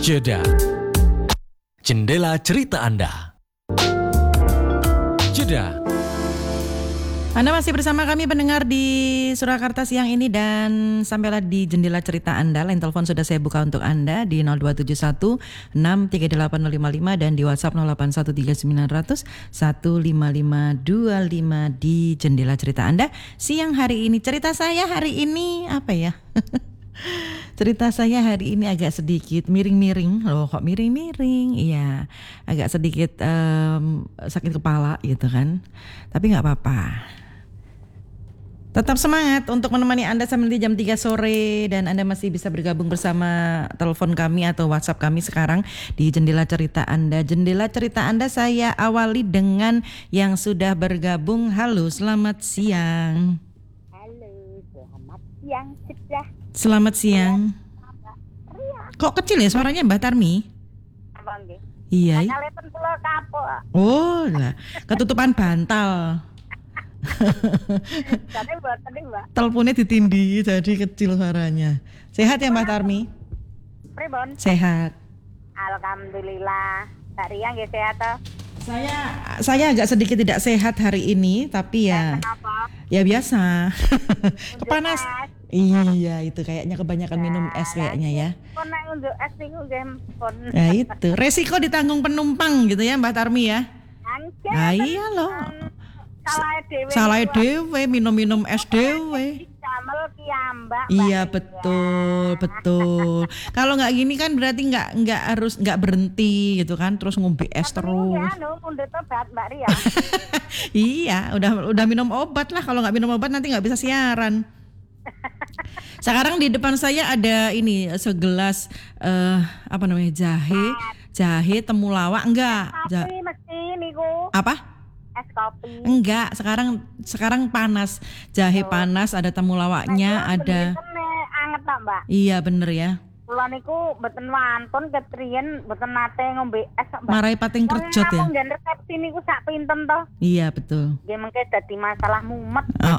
Jeda. Jendela cerita Anda. Jeda. Anda masih bersama kami pendengar di Surakarta siang ini dan sampailah di jendela cerita Anda. Line telepon sudah saya buka untuk Anda di 0271 638055 dan di WhatsApp 0813 900 15525 di jendela cerita Anda. Siang hari ini cerita saya hari ini apa ya? Cerita saya hari ini agak sedikit miring-miring. Loh kok miring-miring? Iya, agak sedikit sakit kepala gitu kan. Tapi gak apa-apa. Tetap semangat untuk menemani Anda sampai di jam 3 sore dan Anda masih bisa bergabung bersama telepon kami atau WhatsApp kami sekarang di jendela cerita Anda. Jendela cerita Anda saya awali dengan yang sudah bergabung. Halo, selamat siang. Halo, selamat siang sudah. Selamat siang. Kok kecil ya suaranya Mbak Tarmi? Abang nggih. Iya. Telepon kula kapok. Oh lah, ketutupan bantal. Jadi buat tadi Mbak. Teleponnya ditindih jadi kecil suaranya. Sehat ya Mbak Tarmi? Pribon. Sehat. Alhamdulillah. Mbak Ria nggih sehat toh? Saya agak sedikit tidak sehat hari ini, tapi ya Kenapa? ya biasa. Kepanas. Es. Iya, itu kayaknya kebanyakan minum es kayaknya ya. Kon nek unjuk es niku nggih pun. Nah, itu resiko ditanggung penumpang gitu ya Mbak Tarmi ya. Anjir. Nah, iya loh. Salah Salah dewe minum es dewe. Camel kiambak. Iya betul. Kalau nggak gini kan berarti nggak berhenti gitu kan, terus ngombe es terus. Ya, mundur tobat Mbak Ria. Iya, udah minum obat lah. Kalau nggak minum obat nanti nggak bisa siaran. Sekarang di depan saya ada ini segelas apa namanya jahe temulawak enggak? Kopi mesti niku. Apa? Es kopi. Enggak, sekarang panas. Jahe panas, ada temulawaknya, ada. Anget tak Mbak? Iya bener ya. Kula niku mboten wantun ketriyen mboten nate ngombe es Mbak. Marai pating kerjot ya. Wong resepsi niku sak pinten to. Iya betul. Nggih mengke dadi masalah mumet.